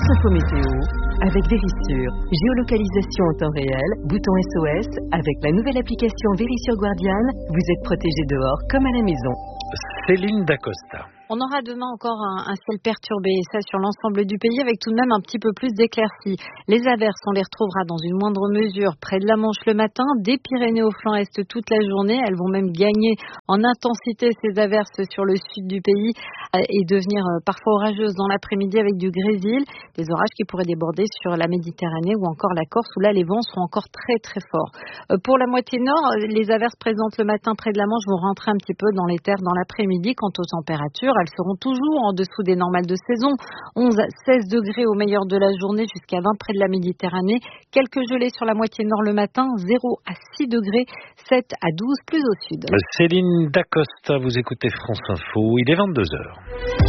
France Info Météo avec Vérissure. Géolocalisation en temps réel, bouton SOS. Avec la nouvelle application Vérissure Guardian, vous êtes protégé dehors comme à la maison. Céline Dacosta. On aura demain encore un ciel perturbé, et ça sur l'ensemble du pays, avec tout de même un petit peu plus d'éclaircies. Les averses, on les retrouvera dans une moindre mesure près de la Manche le matin, des Pyrénées au flanc est toute la journée. Elles vont même gagner en intensité, ces averses, sur le sud du pays et devenir parfois orageuses dans l'après-midi avec du grésil. Des orages qui pourraient déborder sur la Méditerranée ou encore la Corse, où là les vents seront encore très très forts. Pour la moitié nord, les averses présentes le matin près de la Manche vont rentrer un petit peu dans les terres dans l'après-midi. Quant aux températures, elles seront toujours en dessous des normales de saison. 11 à 16 degrés au meilleur de la journée, jusqu'à 20 près de la Méditerranée. Quelques gelées sur la moitié nord le matin, 0 à 6 degrés, 7 à 12 plus au sud. Céline Dacosta, vous écoutez France Info, il est 22h.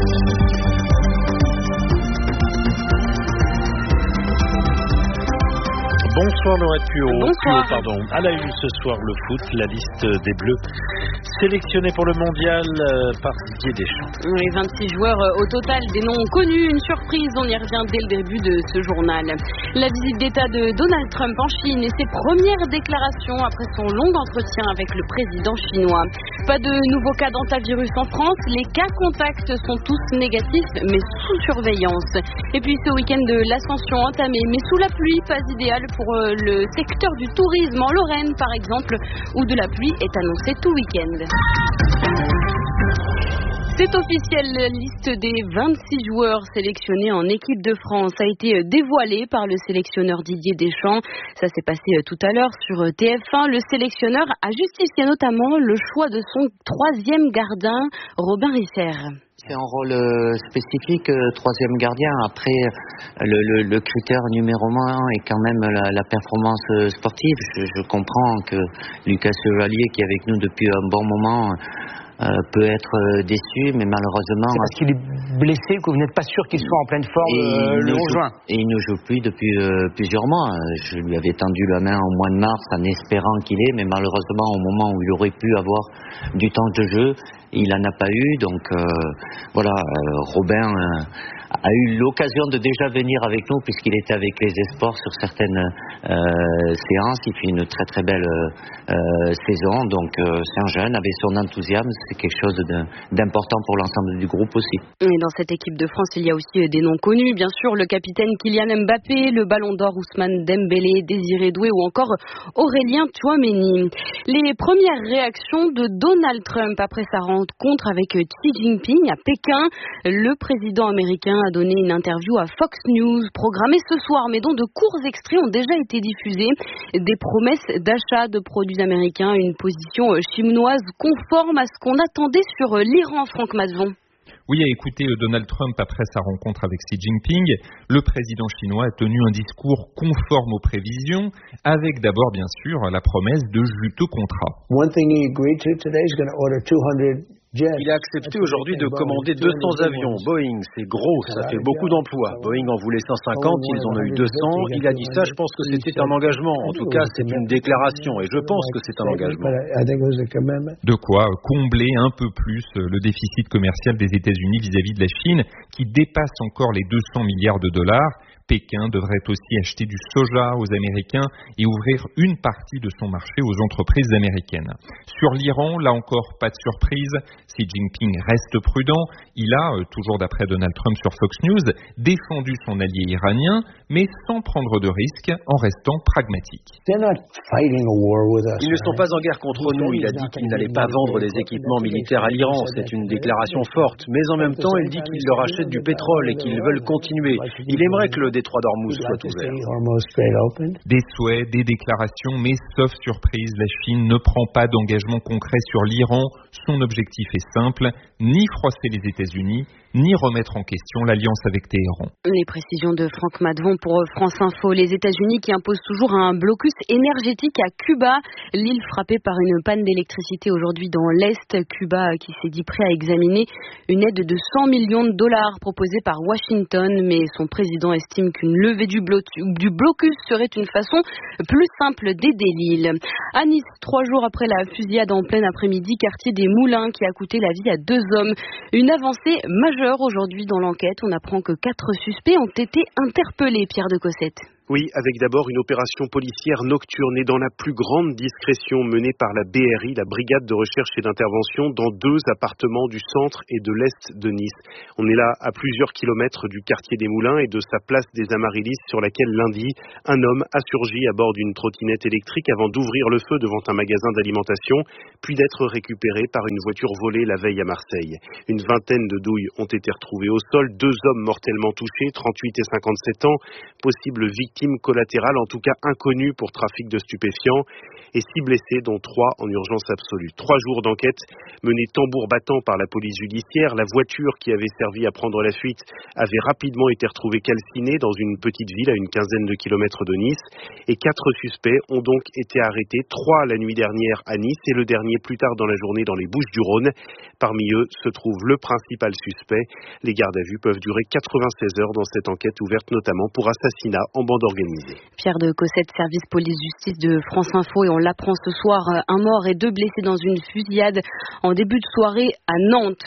Bonsoir Laurette Puot. À la une ce soir, le foot, la liste des Bleus sélectionnés pour le mondial par Didier Deschamps. Les 26 joueurs au total, des noms connus, une surprise, on y revient dès le début de ce journal. La visite d'État de Donald Trump en Chine et ses premières déclarations après son long entretien avec le président chinois. Pas de nouveaux cas d'antavirus en France, les cas contacts sont tous négatifs mais sous surveillance. Et puis ce week-end de l'Ascension entamé mais sous la pluie, pas idéal pour le secteur du tourisme en Lorraine par exemple, où de la pluie est annoncée tout week-end. C'est officiel, la liste des 26 joueurs sélectionnés en équipe de France a été dévoilée par le sélectionneur Didier Deschamps. Ça s'est passé tout à l'heure sur TF1. Le sélectionneur a justifié notamment le choix de son troisième gardien, Robin Risser. C'est un rôle spécifique, troisième gardien. Après, le critère numéro 1 est quand même la performance sportive. Je comprends que Lucas Chevalier, qui est avec nous depuis un bon moment, peut être déçu, mais malheureusement... C'est parce qu'il est blessé que vous n'êtes pas sûr qu'il soit en pleine forme le 11 juin. Et il ne joue plus depuis plusieurs mois. Je lui avais tendu la main au mois de mars en espérant qu'il ait, mais malheureusement au moment où il aurait pu avoir du temps de jeu, il n'en a pas eu. Donc voilà, Robin a eu l'occasion de déjà venir avec nous puisqu'il était avec les Espoirs sur certaines séances. Il fait une très très belle saison. Donc c'est un jeune, avec son enthousiasme, c'est quelque chose d'important pour l'ensemble du groupe aussi. Et dans cette équipe de France, il y a aussi des noms connus, bien sûr, le capitaine Kylian Mbappé, le ballon d'or Ousmane Dembélé, Désiré Doué ou encore Aurélien Tchouaméni. Les premières réactions de Donald Trump après sa rencontre avec Xi Jinping à Pékin. Le président américain a donné une interview à Fox News programmée ce soir, mais dont de courts extraits ont déjà été diffusés. Des promesses d'achat de produits américains, une position chinoise conforme à ce qu'on attendait sur l'Iran, Franck Mazon. Oui, à écouter Donald Trump après sa rencontre avec Xi Jinping, le président chinois a tenu un discours conforme aux prévisions, avec d'abord, bien sûr, la promesse de juteux contrats. Il a accepté aujourd'hui de commander 200 avions. Boeing, c'est gros, ça fait beaucoup d'emplois. Boeing en voulait 150, ils en ont eu 200. Il a dit ça, je pense que c'était un engagement. En tout cas, c'est une déclaration et je pense que c'est un engagement. De quoi combler un peu plus le déficit commercial des États-Unis vis-à-vis de la Chine, qui dépasse encore les 200 milliards de dollars. Pékin devrait aussi acheter du soja aux Américains et ouvrir une partie de son marché aux entreprises américaines. Sur l'Iran, là encore, pas de surprise. Xi Jinping reste prudent. Il a, toujours d'après Donald Trump sur Fox News, défendu son allié iranien, mais sans prendre de risques, en restant pragmatique. Ils ne sont pas en guerre contre nous. Il a dit qu'il n'allait pas vendre des équipements militaires à l'Iran. C'est une déclaration forte. Mais en même temps, il dit qu'il leur achète du pétrole et qu'ils veulent continuer. Il aimerait que le détroit d'Ormuz soit ouvert. Des souhaits, des déclarations, mais sauf surprise, la Chine ne prend pas d'engagement concret sur l'Iran. Son objectif est simple, ni froisser les États-Unis, ni remettre en question l'alliance avec Téhéran. Les précisions de Franck Madvon pour France Info. Les États-Unis qui imposent toujours un blocus énergétique à Cuba. L'île frappée par une panne d'électricité aujourd'hui dans l'Est. Cuba qui s'est dit prêt à examiner une aide de 100 millions de dollars proposée par Washington. Mais son président estime estime qu'une levée du blocus serait une façon plus simple d'aider l'île. À Nice, 3 jours après la fusillade en plein après-midi, quartier des Moulins, qui a coûté la vie à 2 hommes. Une avancée majeure aujourd'hui dans l'enquête. On apprend que 4 suspects ont été interpellés, Pierre de Cossette. Oui, avec d'abord une opération policière nocturne et dans la plus grande discrétion menée par la BRI, la Brigade de recherche et d'intervention, dans 2 appartements du centre et de l'est de Nice. On est là à plusieurs kilomètres du quartier des Moulins et de sa place des Amaryllis, sur laquelle lundi, un homme a surgi à bord d'une trottinette électrique avant d'ouvrir le feu devant un magasin d'alimentation, puis d'être récupéré par une voiture volée la veille à Marseille. Une vingtaine de douilles ont été retrouvées au sol, 2 hommes mortellement touchés, 38 et 57 ans, possibles victimes collatérale, en tout cas inconnue pour trafic de stupéfiants, et 6 blessés, dont 3 en urgence absolue. 3 jours d'enquête menés tambour battant par la police judiciaire. La voiture qui avait servi à prendre la fuite avait rapidement été retrouvée calcinée dans une petite ville à une quinzaine de kilomètres de Nice, et 4 suspects ont donc été arrêtés, 3 la nuit dernière à Nice et le dernier plus tard dans la journée dans les Bouches-du-Rhône. Parmi eux se trouve le principal suspect. Les gardes à vue peuvent durer 96 heures dans cette enquête ouverte notamment pour assassinat en bande organisée. Pierre de Cossette, service police-justice de France Info, et on l'apprend ce soir, un mort et 2 blessés dans une fusillade en début de soirée à Nantes.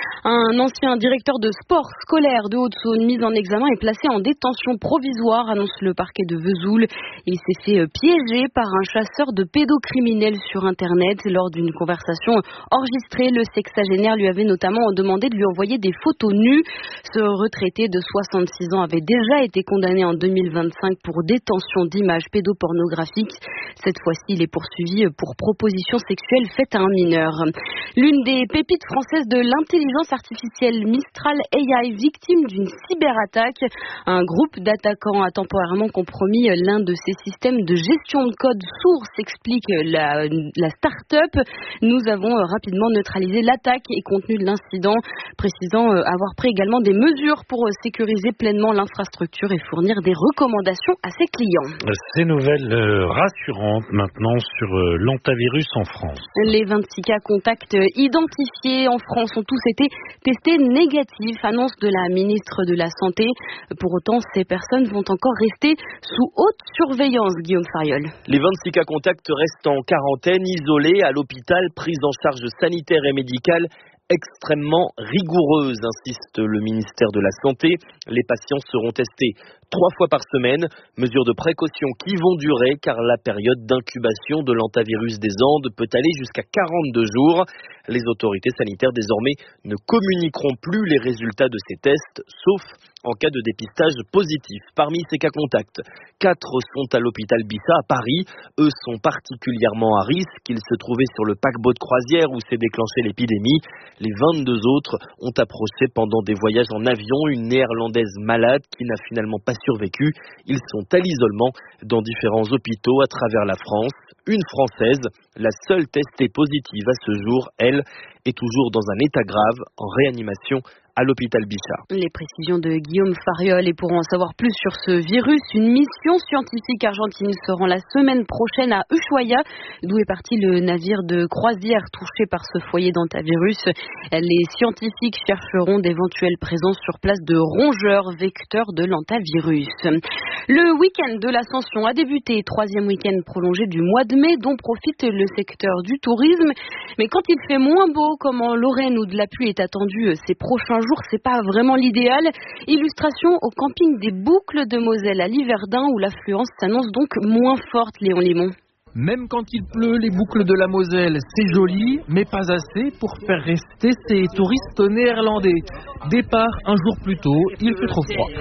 Un ancien directeur de sport scolaire de Haute-Saône, mis en examen et placé en détention provisoire, annonce le parquet de Vesoul. Il s'est fait piéger par un chasseur de pédocriminels sur Internet. Lors d'une conversation enregistrée, le sexagénaire lui avait notamment demandé de lui envoyer des photos nues. Ce retraité de 66 ans avait déjà été condamné en 2025 pour détention d'images pédopornographiques. Cette fois-ci, il est poursuivi pour proposition sexuelle faite à un mineur. L'une des pépites françaises de l'intelligence artificielle, Mistral AI, victime d'une cyberattaque. Un groupe d'attaquants a temporairement compromis l'un de ses systèmes de gestion de code source, explique la start-up. Nous avons rapidement neutralisé l'attaque et contenu de l'incident, précisant avoir pris également des mesures pour sécuriser pleinement l'infrastructure et fournir des recommandations à ses clients. Ces nouvelles rassurantes maintenant sur l'hantavirus en France. Les 26 cas contacts identifiés en France ont tous été testés négatifs, annonce de la ministre de la Santé. Pour autant, ces personnes vont encore rester sous haute surveillance, Guillaume Fariol. Les 26 cas contacts restent en quarantaine, isolés à l'hôpital, prise en charge sanitaire et médicale extrêmement rigoureuse, insiste le ministère de la Santé. Les patients seront testés 3 fois par semaine, mesures de précaution qui vont durer car la période d'incubation de l'hantavirus des Andes peut aller jusqu'à 42 jours. Les autorités sanitaires désormais ne communiqueront plus les résultats de ces tests, sauf en cas de dépistage positif. Parmi ces cas contacts, 4 sont à l'hôpital Bissa à Paris. Eux sont particulièrement à risque. Ils se trouvaient sur le paquebot de croisière où s'est déclenchée l'épidémie. Les 22 autres ont approché pendant des voyages en avion une néerlandaise malade qui n'a finalement pas survécu. Ils sont à l'isolement dans différents hôpitaux à travers la France. Une Française, la seule testée positive à ce jour, elle, est toujours dans un état grave en réanimation à l'hôpital Bichat. Les précisions de Guillaume Fariol. Et pour en savoir plus sur ce virus, une mission scientifique argentine se rend la semaine prochaine à Ushuaia, d'où est parti le navire de croisière touché par ce foyer d'hantavirus. Les scientifiques chercheront d'éventuelles présences sur place de rongeurs vecteurs de l'hantavirus. Le week-end de l'Ascension a débuté, 3e week-end prolongé du mois de mai, dont profite le secteur du tourisme. Mais quand il fait moins beau, comme en Lorraine où de la pluie est attendue ces prochains jours, c'est pas vraiment l'idéal. Illustration au camping des Boucles de Moselle à Liverdun où l'affluence s'annonce donc moins forte, Léon Limon. Même quand il pleut, les Boucles de la Moselle, c'est joli, mais pas assez pour faire rester ces touristes néerlandais. Départ un jour plus tôt, il fait trop froid.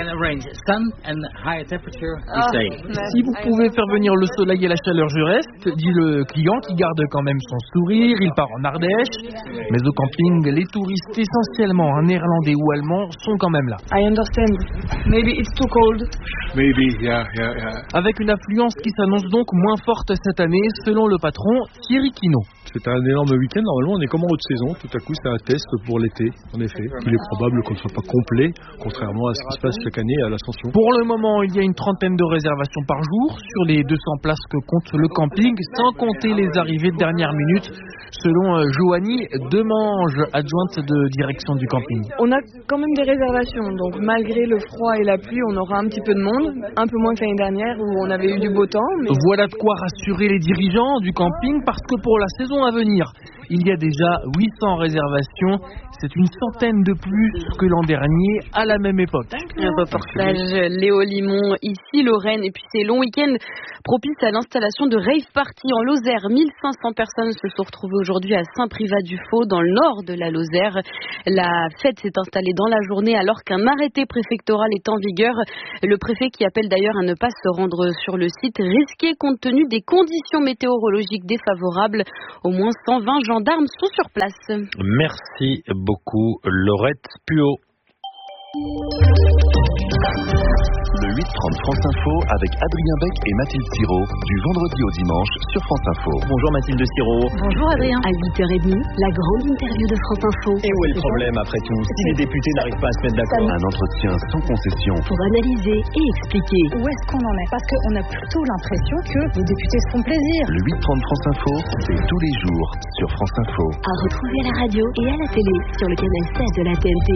Si vous pouvez faire venir le soleil et la chaleur, je reste, dit le client qui garde quand même son sourire. Il part en Ardèche. Mais au camping, les touristes, essentiellement néerlandais ou allemands, sont quand même là. I understand. Maybe it's too cold. Maybe, yeah. Avec une affluence qui s'annonce donc moins forte cette année, selon le patron Thierry Quinault. C'est un énorme week-end. Normalement, on est comme en haute saison. Tout à coup, c'est un test pour l'été, en effet. Il est probable qu'on ne soit pas complet, contrairement à ce qui se passe chaque année à l'Ascension. Pour le moment, il y a une trentaine de réservations par jour sur les 200 places que compte le camping, sans compter les arrivées de dernière minute, selon Joanie Demange, adjointe de direction du camping. On a quand même des réservations, donc malgré le froid et la pluie, on aura un petit peu de monde, un peu moins que l'année dernière où on avait eu du beau temps. Mais... Voilà de quoi rassurer les dirigeants du camping, parce que pour la saison à venir, il y a déjà 800 réservations. C'est une centaine de plus que l'an dernier à la même époque. Un reportage Léo Limon, ici Lorraine. Et puis c'est long week-end propice à l'installation de rave party en Lozère. 1500 personnes se sont retrouvées aujourd'hui à Saint-Privat-du-Faux, dans le nord de la Lozère. La fête s'est installée dans la journée alors qu'un arrêté préfectoral est en vigueur. Le préfet qui appelle d'ailleurs à ne pas se rendre sur le site risqué compte tenu des conditions météorologiques défavorables. Au moins 120 gendarmes sont sur place. Merci beaucoup, Laurette Puot. Le 8-30 France Info avec Adrien Beck et Mathilde Siro, du vendredi au dimanche sur France Info. Bonjour Mathilde Siro. Bonjour Adrien. À 8h30, la grande interview de France Info. Et où est le problème après tout? Si les députés n'arrivent pas à se mettre d'accord. Un entretien sans concession. Pour analyser et expliquer. Où est-ce qu'on en est? Parce qu'on a plutôt l'impression que les députés se font plaisir. Le 8-30 France Info, c'est tous les jours sur France Info. À retrouver à la radio et à la télé sur le canal 16 de la TNT.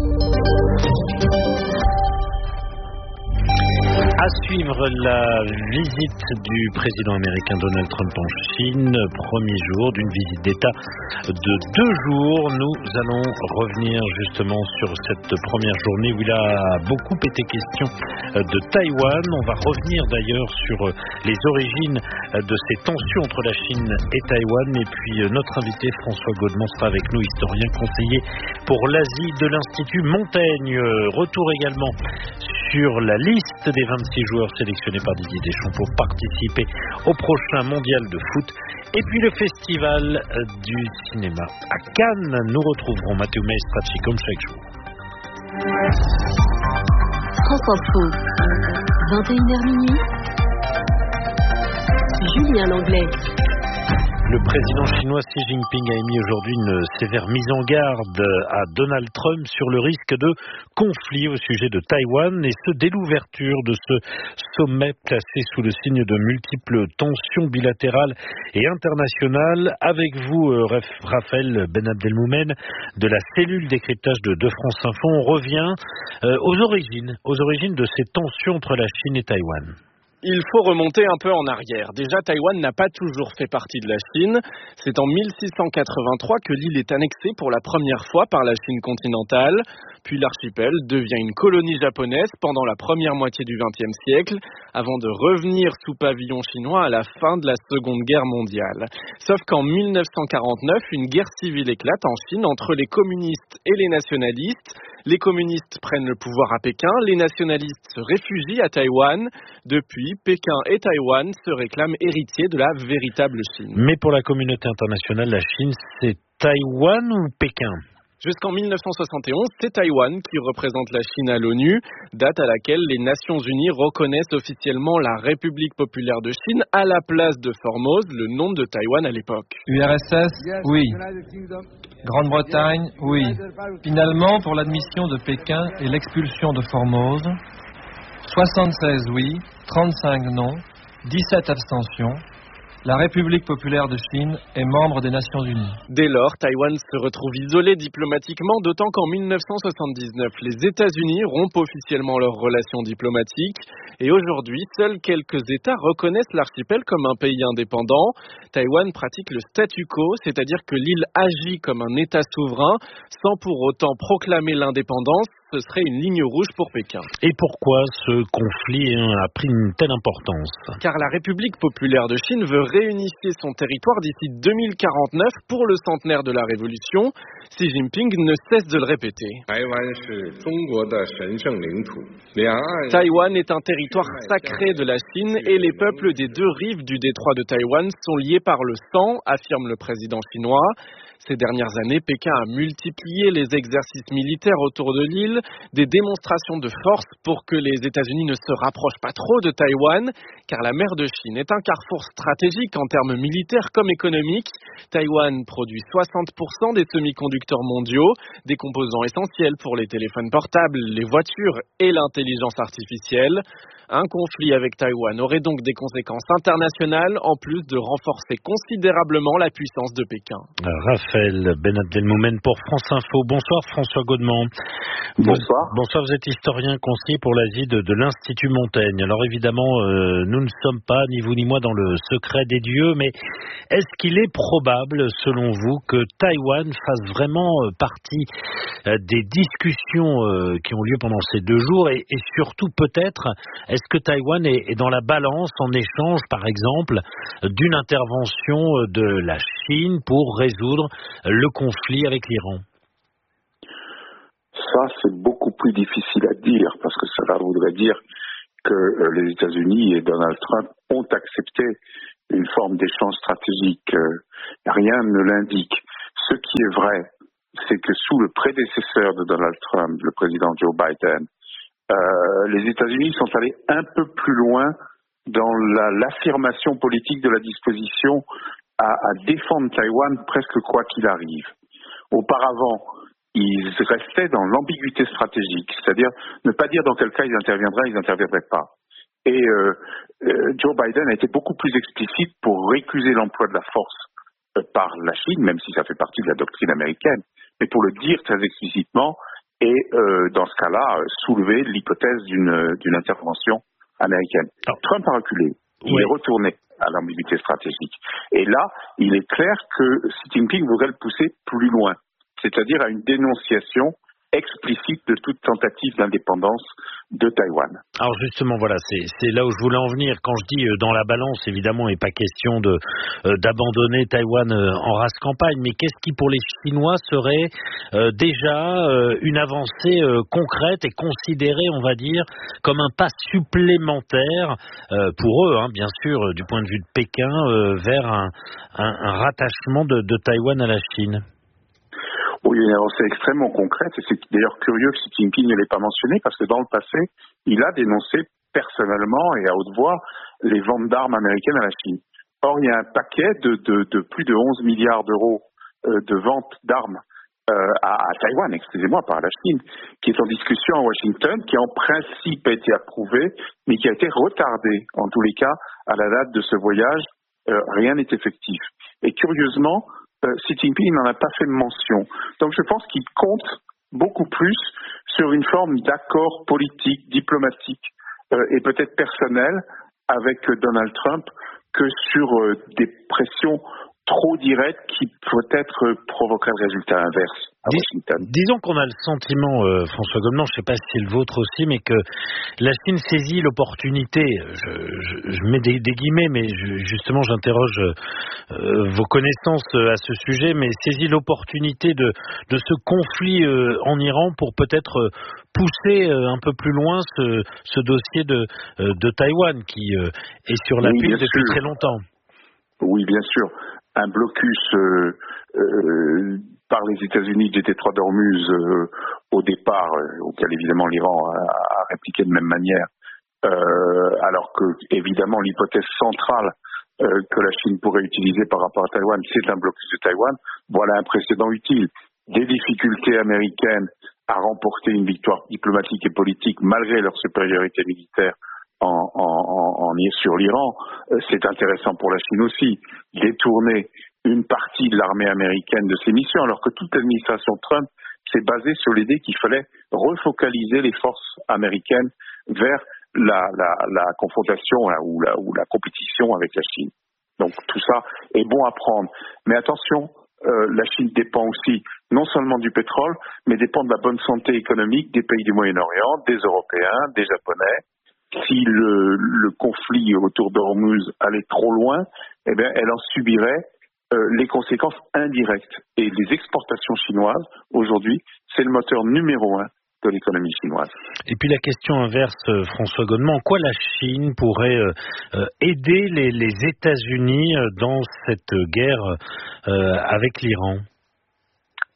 À suivre la visite du président américain Donald Trump en Chine, premier jour d'une visite d'État de 2 jours. Nous allons revenir justement sur cette première journée où il a beaucoup été question de Taïwan. On va revenir d'ailleurs sur les origines de ces tensions entre la Chine et Taïwan. Et puis notre invité François Godement sera avec nous, historien conseiller pour l'Asie de l'Institut Montaigne. Retour également sur la liste des 26 joueurs sélectionnés par Didier Deschamps pour participer au prochain mondial de foot. Et puis le festival du cinéma à Cannes. Nous retrouverons Matteo Maestracci comme chaque jour. France Info, 21h minuit. Julien Langlais. Le président chinois Xi Jinping a émis aujourd'hui une sévère mise en garde à Donald Trump sur le risque de conflit au sujet de Taïwan, et ce dès l'ouverture de ce sommet placé sous le signe de multiples tensions bilatérales et internationales. Avec vous, Raphaël Ben Abdelmoumen, de la cellule décryptage de France Info, on revient aux origines de ces tensions entre la Chine et Taïwan. Il faut remonter un peu en arrière. Déjà, Taïwan n'a pas toujours fait partie de la Chine. C'est en 1683 que l'île est annexée pour la première fois par la Chine continentale. Puis l'archipel devient une colonie japonaise pendant la première moitié du XXe siècle, avant de revenir sous pavillon chinois à la fin de la Seconde Guerre mondiale. Sauf qu'en 1949, une guerre civile éclate en Chine entre les communistes et les nationalistes. Les communistes prennent le pouvoir à Pékin, les nationalistes se réfugient à Taïwan. Depuis, Pékin et Taïwan se réclament héritiers de la véritable Chine. Mais pour la communauté internationale, la Chine, c'est Taïwan ou Pékin ? Jusqu'en 1971, c'est Taïwan qui représente la Chine à l'ONU, date à laquelle les Nations Unies reconnaissent officiellement la République populaire de Chine à la place de Formose, le nom de Taïwan à l'époque. URSS, oui. Grande-Bretagne, oui. Finalement, pour l'admission de Pékin et l'expulsion de Formose, 76 oui, 35 non, 17 abstentions. La République populaire de Chine est membre des Nations Unies. Dès lors, Taïwan se retrouve isolé diplomatiquement, d'autant qu'en 1979, les États-Unis rompent officiellement leurs relations diplomatiques. Et aujourd'hui, seuls quelques États reconnaissent l'archipel comme un pays indépendant. Taïwan pratique le statu quo, c'est-à-dire que l'île agit comme un État souverain, sans pour autant proclamer l'indépendance. Ce serait une ligne rouge pour Pékin. Et pourquoi ce conflit a pris une telle importance ? Car la République populaire de Chine veut réunifier son territoire d'ici 2049 pour le centenaire de la Révolution. Xi Jinping ne cesse de le répéter. Taïwan est un territoire sacré de la Chine et les peuples des deux rives du détroit de Taïwan sont liés par le sang, affirme le président chinois. Ces dernières années, Pékin a multiplié les exercices militaires autour de l'île, des démonstrations de force pour que les États-Unis ne se rapprochent pas trop de Taïwan, car la mer de Chine est un carrefour stratégique en termes militaires comme économiques. Taïwan produit 60% des semi-conducteurs mondiaux, des composants essentiels pour les téléphones portables, les voitures et l'intelligence artificielle. Un conflit avec Taïwan aurait donc des conséquences internationales, en plus de renforcer considérablement la puissance de Pékin. Raphaël Ben-Abdelmoumen pour France Info. Bonsoir François Godement. Bonsoir. Bonsoir, vous êtes historien conseiller pour l'Asie de l'Institut Montaigne. Alors évidemment, nous ne sommes pas, ni vous ni moi, dans le secret des dieux, mais est-ce qu'il est probable, selon vous, que Taïwan fasse vraiment partie des discussions qui ont lieu pendant ces 2 jours et surtout peut-être, est-ce que Taïwan est dans la balance en échange, par exemple, d'une intervention de la Chine pour résoudre le conflit avec l'Iran? Ça, c'est beaucoup plus difficile à dire, parce que cela voudrait dire que les États-Unis et Donald Trump ont accepté une forme d'échange stratégique. Rien ne l'indique. Ce qui est vrai, c'est que sous le prédécesseur de Donald Trump, le président Joe Biden, les États-Unis sont allés un peu plus loin dans l'affirmation politique de la disposition à défendre Taïwan presque quoi qu'il arrive. Auparavant, ils restaient dans l'ambiguïté stratégique, c'est-à-dire ne pas dire dans quel cas ils n'interviendraient pas. Et Joe Biden a été beaucoup plus explicite pour récuser l'emploi de la force par la Chine, même si ça fait partie de la doctrine américaine, mais pour le dire très explicitement et dans ce cas-là soulever l'hypothèse d'une intervention américaine. Alors, Trump a reculé, il est retourné à l'ambiguïté stratégique. Et là, il est clair que Xi Jinping voudrait le pousser plus loin, c'est-à-dire à une dénonciation explicite de toute tentative d'indépendance de Taïwan. Alors justement, voilà, c'est là où je voulais en venir. Quand je dis dans la balance, évidemment, il n'est pas question d'abandonner Taïwan en race campagne, mais qu'est-ce qui, pour les Chinois, serait déjà une avancée concrète et considérée, on va dire, comme un pas supplémentaire pour eux, hein, bien sûr, du point de vue de Pékin, vers un rattachement de Taïwan à la Chine? Oui, une avancée extrêmement concrète, et c'est d'ailleurs curieux que Xi Jinping ne l'ait pas mentionné, parce que dans le passé, il a dénoncé personnellement et à haute voix les ventes d'armes américaines à la Chine. Or, il y a un paquet de plus de 11 milliards d'euros de ventes d'armes à Taïwan, excusez-moi, par la Chine, qui est en discussion à Washington, qui en principe a été approuvé, mais qui a été retardé. En tous les cas, à la date de ce voyage, rien n'est effectif. Et curieusement, Xi Jinping n'en a pas fait mention. Donc je pense qu'il compte beaucoup plus sur une forme d'accord politique, diplomatique et peut-être personnel avec Donald Trump que sur des pressions trop directes qui peut-être provoqueraient le résultat inverse à Washington. Disons qu'on a le sentiment, François Godement, je ne sais pas si c'est le vôtre aussi, mais que la Chine saisit l'opportunité, je mets des guillemets, mais justement j'interroge vos connaissances à ce sujet, mais saisit l'opportunité de ce conflit en Iran pour peut-être pousser un peu plus loin ce dossier de Taïwan qui est sur la pile depuis très longtemps. Oui, bien sûr. Un blocus par les États-Unis du détroit d'Ormuz au départ, auquel évidemment l'Iran a répliqué de même manière, alors que évidemment l'hypothèse centrale que la Chine pourrait utiliser par rapport à Taïwan, c'est un blocus de Taïwan. Voilà un précédent utile. Des difficultés américaines à remporter une victoire diplomatique et politique malgré leur supériorité militaire sur l'Iran, c'est intéressant pour la Chine aussi. Détourner une partie de l'armée américaine de ses missions, alors que toute l'administration Trump s'est basée sur l'idée qu'il fallait refocaliser les forces américaines vers la confrontation ou la compétition avec la Chine. Donc tout ça est bon à prendre. Mais attention, la Chine dépend aussi non seulement du pétrole, mais dépend de la bonne santé économique des pays du Moyen-Orient, des Européens, des Japonais. Si le conflit autour d'Ormuz allait trop loin, eh bien, elle en subirait les conséquences indirectes. Et les exportations chinoises, aujourd'hui, c'est le moteur numéro 1 de l'économie chinoise. Et puis la question inverse, François Godement, en quoi la Chine pourrait aider les États-Unis dans cette guerre avec l'Iran ?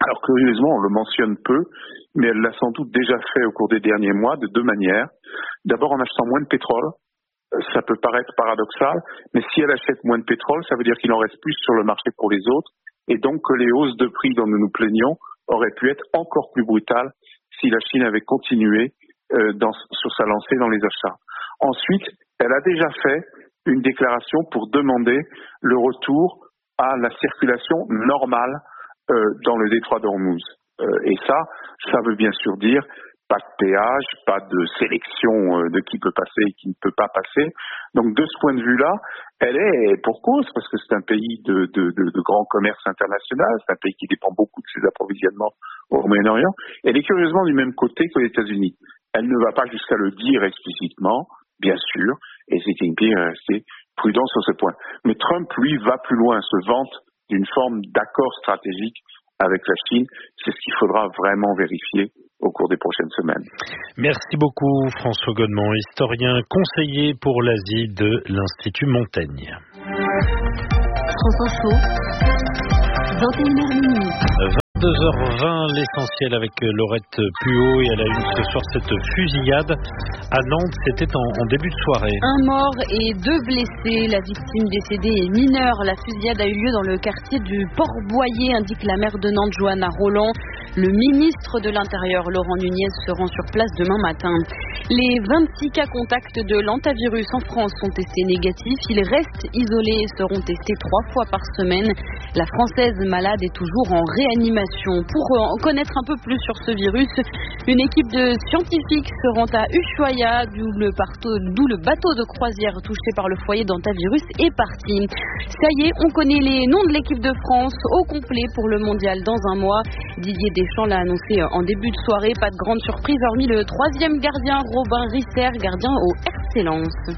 Alors curieusement, on le mentionne peu, mais elle l'a sans doute déjà fait au cours des derniers mois de deux manières. D'abord en achetant moins de pétrole. Ça peut paraître paradoxal, mais si elle achète moins de pétrole, ça veut dire qu'il en reste plus sur le marché pour les autres, et donc que les hausses de prix dont nous nous plaignons auraient pu être encore plus brutales si la Chine avait continué sur sa lancée dans les achats. Ensuite, elle a déjà fait une déclaration pour demander le retour à la circulation normale dans le détroit d'Ormuz. Et ça veut bien sûr dire pas de péage, pas de sélection de qui peut passer et qui ne peut pas passer. Donc de ce point de vue-là, elle est pour cause, parce que c'est un pays de grand commerce international, c'est un pays qui dépend beaucoup de ses approvisionnements au Moyen-Orient. Elle est curieusement du même côté que les États-Unis. Elle ne va pas jusqu'à le dire explicitement, bien sûr, et Xi Jinping est resté prudent sur ce point. Mais Trump, lui, va plus loin, se vante d'une forme d'accord stratégique avec la Chine. C'est ce qu'il faudra vraiment vérifier au cours des prochaines semaines. Merci beaucoup François Godement, historien conseiller pour l'Asie de l'Institut Montaigne. France Info, 21h minuit. 22h20, l'essentiel avec Laurette Puot, et à la une ce soir cette fusillade à Nantes, c'était en début de soirée. Un mort et 2 blessés, la victime décédée est mineure. La fusillade a eu lieu dans le quartier du Port-Boyer, indique la maire de Nantes, Johanna Roland. Le ministre de l'Intérieur, Laurent Nunez, se rend sur place demain matin. Les 26 cas contacts de l'hantavirus en France sont testés négatifs. Ils restent isolés et seront testés 3 fois par semaine. La Française malade est toujours en réanimation. Pour en connaître un peu plus sur ce virus, une équipe de scientifiques se rend à Ushuaïa, d'où le bateau de croisière touché par le foyer d'hantavirus est parti. Ça y est, on connaît les noms de l'équipe de France au complet pour le mondial dans un mois. Didier Deschamps l'a annoncé en début de soirée. Pas de grande surprise hormis le 3e gardien, Robin Risser, gardien au RC Lens.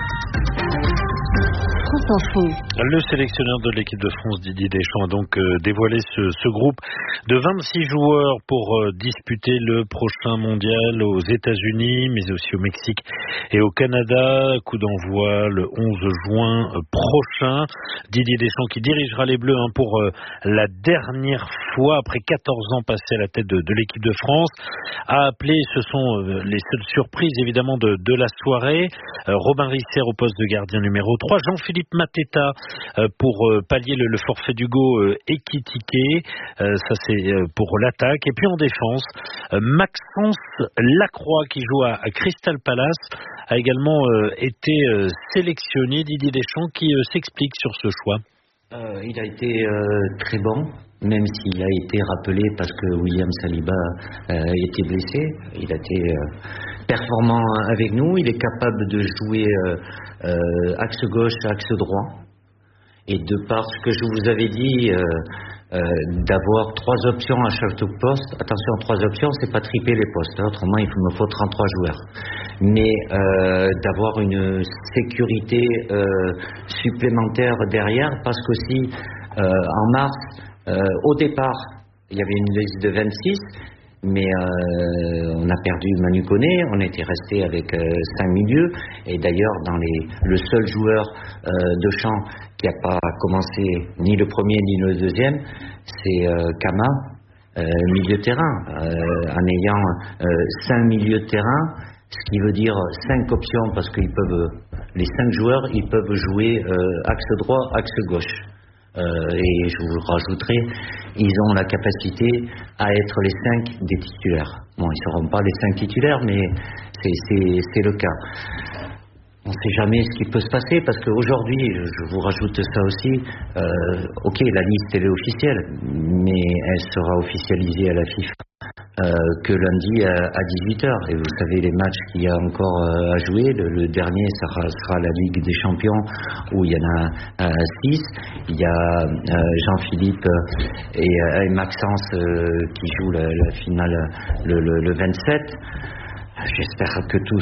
Le sélectionneur de l'équipe de France, Didier Deschamps, a donc dévoilé ce groupe de 26 joueurs pour disputer le prochain mondial aux États-Unis, mais aussi au Mexique et au Canada. Coup d'envoi le 11 juin prochain. Didier Deschamps qui dirigera les Bleus pour la dernière fois après 14 ans passés à la tête de l'équipe de France. A appelé, ce sont les seules surprises évidemment de la soirée. Robin Risser au poste de gardien numéro 3, Jean-Philippe Mateta pour pallier le forfait d'Hugo Ekitike, ça c'est pour l'attaque. Et puis en défense, Maxence Lacroix qui joue à Crystal Palace a également été sélectionné. Didier Deschamps qui s'explique sur ce choix. Il a été très bon, même s'il a été rappelé parce que William Saliba était blessé. Il a été performant avec nous. Il est capable de jouer axe gauche, axe droit. Et de par ce que je vous avais dit, d'avoir 3 options à chaque poste. Attention, 3 options, c'est pas triper les postes. Autrement, il me faut 33 joueurs. Mais d'avoir une sécurité supplémentaire derrière, parce qu'aussi, en mars, au départ, il y avait une liste de 26, mais on a perdu Manu Koné, on était resté avec 5 milieux, et d'ailleurs le seul joueur de champ qui n'a pas commencé ni le premier ni le deuxième, c'est Kama, milieu de terrain, en ayant 5 milieux de terrain, ce qui veut dire 5 options, parce que les 5 joueurs ils peuvent jouer axe droit, axe gauche. Et je vous rajouterai, ils ont la capacité à être les 5 des titulaires. Bon, ils ne seront pas les 5 titulaires, mais c'est le cas. On ne sait jamais ce qui peut se passer, parce qu'aujourd'hui, je vous rajoute ça aussi, ok, la liste elle est officielle, mais elle sera officialisée à la FIFA que lundi à 18h. Et vous savez les matchs qu'il y a encore à jouer. Le dernier sera la Ligue des Champions, où il y en a 6. Il y a Jean-Philippe et Maxence qui jouent la finale le 27. J'espère que tout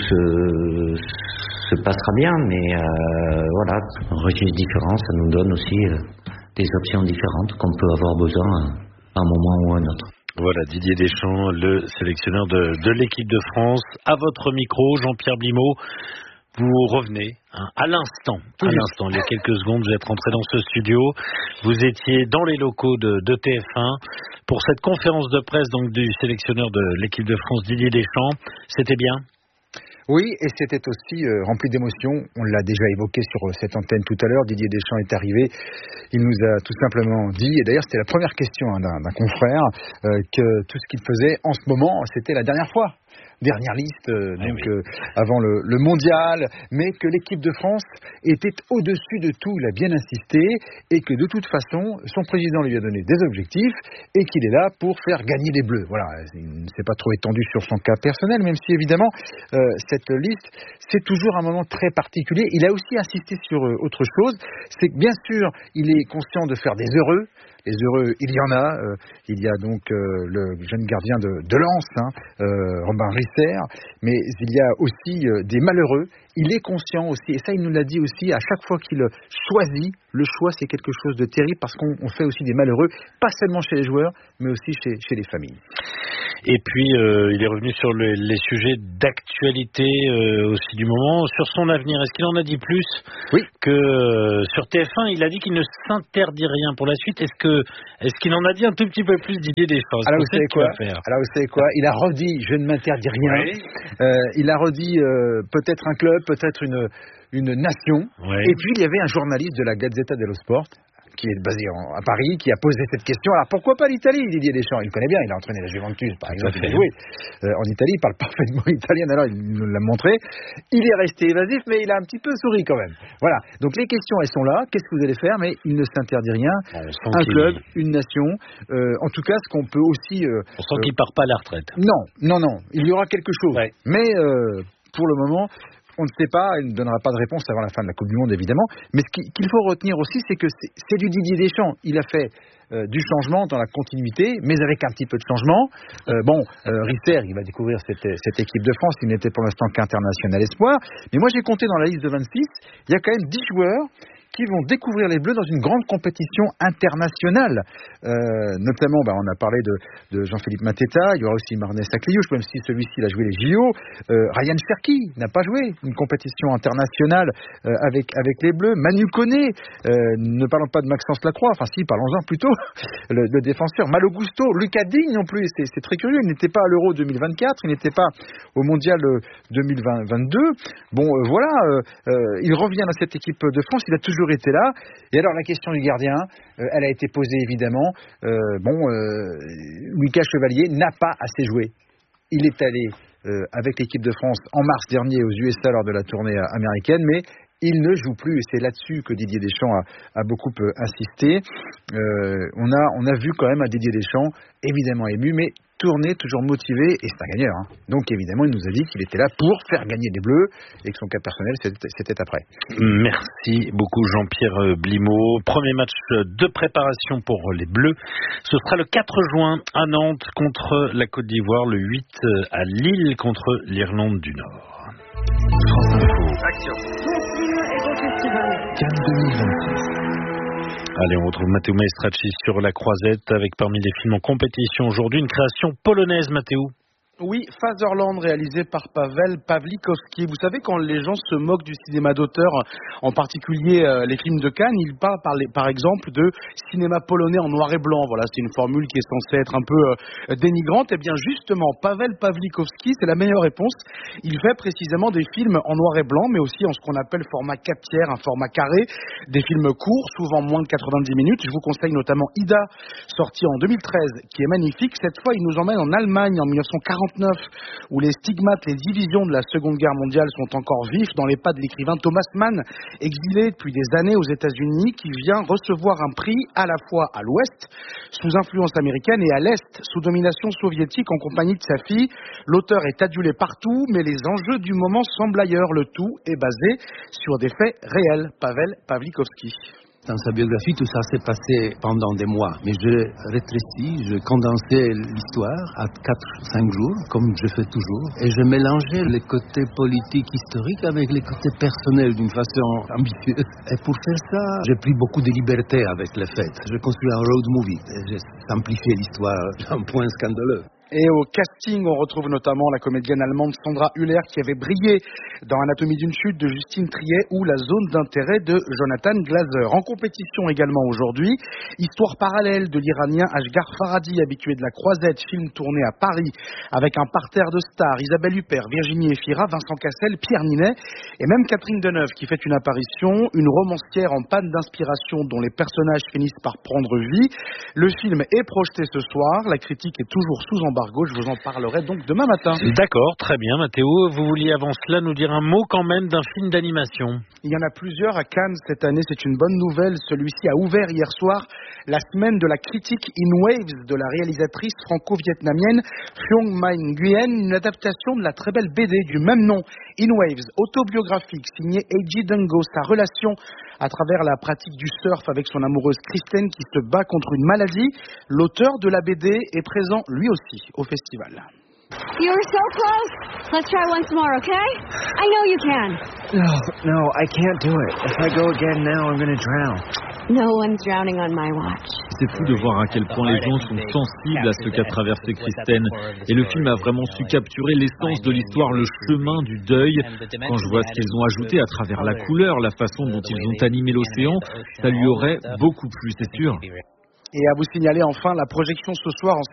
se passera bien, mais voilà, un registre différent, ça nous donne aussi des options différentes qu'on peut avoir besoin à un moment ou à un autre. Voilà, Didier Deschamps, le sélectionneur de l'équipe de France. À votre micro, Jean-Pierre Blimaud. Vous revenez à l'instant, il y a quelques secondes, vous êtes rentré dans ce studio, vous étiez dans les locaux de TF1 pour cette conférence de presse donc du sélectionneur de l'équipe de France, Didier Deschamps. C'était bien ? Oui, et c'était aussi rempli d'émotions. On l'a déjà évoqué sur cette antenne tout à l'heure. Didier Deschamps est arrivé. Il nous a tout simplement dit, et d'ailleurs c'était la première question d'un confrère, que tout ce qu'il faisait en ce moment, c'était la dernière fois. Dernière liste, avant le mondial, mais que l'équipe de France était au-dessus de tout, il a bien insisté, et que de toute façon, son président lui a donné des objectifs, et qu'il est là pour faire gagner les Bleus. Voilà, il ne s'est pas trop étendu sur son cas personnel, même si évidemment, cette liste, c'est toujours un moment très particulier. Il a aussi insisté sur autre chose, c'est que bien sûr, il est conscient de faire des heureux. Les heureux, il y en a. Il y a donc le jeune gardien de Lens, Robin Risser, mais il y a aussi des malheureux. Il est conscient aussi, et ça il nous l'a dit aussi, à chaque fois qu'il choisit, le choix c'est quelque chose de terrible parce qu'on fait aussi des malheureux, pas seulement chez les joueurs, mais aussi chez les familles. Et puis il est revenu sur les sujets d'actualité aussi du moment, sur son avenir. Est-ce qu'il en a dit plus que sur TF1? Il a dit qu'il ne s'interdit rien pour la suite. Est-ce qu'il en a dit un tout petit peu plus, Didier Deschamps? Alors vous savez quoi, il a redit je ne m'interdis rien. Il a redit peut-être un club, peut-être une nation. Et puis il y avait un journaliste de la Gazzetta dello Sport qui est basé à Paris, qui a posé cette question. Alors pourquoi pas l'Italie, Didier Deschamps? Il connaît bien, il a entraîné la Juventus par exemple, il a joué en Italie, il parle parfaitement italien, alors il nous l'a montré. Il est resté évasif, mais il a un petit peu souri quand même. Voilà, donc les questions elles sont là, qu'est-ce que vous allez faire? Mais il ne s'interdit rien, un club, une nation, en tout cas ce qu'on peut aussi... on sent qu'il part pas à la retraite. Non, il y aura quelque chose, mais pour le moment... On ne sait pas, il ne donnera pas de réponse avant la fin de la Coupe du Monde évidemment, mais ce qu'il faut retenir aussi, c'est que c'est du Didier Deschamps. Il a fait du changement dans la continuité, mais avec un petit peu de changement. Risser, il va découvrir cette équipe de France, il n'était pour l'instant qu'international espoir, mais moi j'ai compté dans la liste de 26, il y a quand même 10 joueurs qui vont découvrir les Bleus dans une grande compétition internationale. Notamment, on a parlé de Jean-Philippe Mateta, il y aura aussi Marnès Akliouche, même si celui-ci a joué les JO. Ryan Cherki n'a pas joué une compétition internationale avec les Bleus. Manu Koné, ne parlons pas de Maxence Lacroix, enfin si, parlons-en plutôt, le défenseur. Malo Gusto, Lucas Digne non plus, c'est très curieux, il n'était pas à l'Euro 2024, il n'était pas au Mondial 2022. Il revient dans cette équipe de France, il a toujours été là. Et alors la question du gardien, elle a été posée évidemment. Lucas Chevalier n'a pas assez joué. Il est allé avec l'équipe de France en mars dernier aux USA lors de la tournée américaine, mais il ne joue plus, et c'est là-dessus que Didier Deschamps a beaucoup insisté. On a vu quand même un Didier Deschamps évidemment ému, mais tourné, toujours motivé, et c'est un gagneur. Donc évidemment, il nous a dit qu'il était là pour faire gagner les Bleus, et que son cas personnel, c'était après. Merci beaucoup Jean-Pierre Blimaud. Premier match de préparation pour les Bleus. Ce sera le 4 juin à Nantes contre la Côte d'Ivoire, le 8 à Lille contre l'Irlande du Nord. France Info. Action. Cannes 2026. Allez, on retrouve Matteo Maestracci sur La Croisette avec parmi les films en compétition aujourd'hui une création polonaise, Matteo. Oui, Fatherland réalisé par Paweł Pawlikowski. Vous savez, quand les gens se moquent du cinéma d'auteur, en particulier les films de Cannes, ils parlent par exemple de cinéma polonais en noir et blanc. Voilà, c'est une formule qui est censée être un peu dénigrante. Eh bien justement, Paweł Pawlikowski, c'est la meilleure réponse. Il fait précisément des films en noir et blanc, mais aussi en ce qu'on appelle format 4/3, un format carré. Des films courts, souvent moins de 90 minutes. Je vous conseille notamment Ida, sorti en 2013, qui est magnifique. Cette fois, il nous emmène en Allemagne en 1949. Où les stigmates, les divisions de la Seconde Guerre mondiale sont encore vifs dans les pas de l'écrivain Thomas Mann, exilé depuis des années aux États-Unis, qui vient recevoir un prix à la fois à l'ouest, sous influence américaine, et à l'est, sous domination soviétique, en compagnie de sa fille. L'auteur est adulé partout, mais les enjeux du moment semblent ailleurs. Le tout est basé sur des faits réels. Paweł Pawlikowski. Dans sa biographie, tout ça s'est passé pendant des mois. Mais je rétrécis, je condensais l'histoire à 4-5 jours, comme je fais toujours. Et je mélangeais les côtés politiques historiques avec les côtés personnels d'une façon ambitieuse. Et pour faire ça, j'ai pris beaucoup de liberté avec les faits. Je construis un road movie. Et j'ai simplifié l'histoire à un point scandaleux. Et au casting, on retrouve notamment la comédienne allemande Sandra Hüller qui avait brillé dans Anatomie d'une chute de Justine Triet ou La zone d'intérêt de Jonathan Glazer. En compétition également aujourd'hui, Histoire parallèle de l'Iranien Ashghar Farhadi, habitué de la Croisette, film tourné à Paris avec un parterre de stars, Isabelle Huppert, Virginie Efira, Vincent Cassel, Pierre Ninet et même Catherine Deneuve qui fait une apparition, une romancière en panne d'inspiration dont les personnages finissent par prendre vie. Le film est projeté ce soir, la critique est toujours sous embargo, je vous en parlerai donc demain matin. D'accord, très bien Mathéo. Vous vouliez avant cela nous dire un mot quand même d'un film d'animation? Il y en a plusieurs à Cannes cette année, c'est une bonne nouvelle. Celui-ci a ouvert hier soir la semaine de la critique In Waves de la réalisatrice franco-vietnamienne Phuong Minh Nguyen, une adaptation de la très belle BD du même nom, In Waves, autobiographique, signée Eiji Dungo, sa relation à travers la pratique du surf avec son amoureuse Kristen qui se bat contre une maladie. L'auteur de la BD est présent lui aussi au festival. You were so close. Let's try once more, okay? I know you can. No, I can't do it. If I go again now, I'm going to drown. No one's drowning on my watch. C'est fou de voir à quel point les gens sont sensibles à ce qu'a traversé Kristen. Et le film a vraiment su capturer l'essence de l'histoire, le chemin du deuil. Quand je vois ce qu'ils ont ajouté à travers la couleur, la façon dont ils ont animé l'océan, ça lui aurait beaucoup plu, c'est sûr. Et à vous signaler enfin la projection ce soir en